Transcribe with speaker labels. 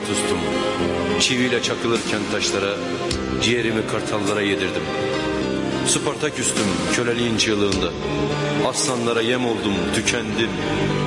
Speaker 1: Zaratustum. Çiviyle çakılırken taşlara, ciğerimi kartallara yedirdim. Spartaküstüm köleliğin çığlığında. Aslanlara yem oldum, tükendim.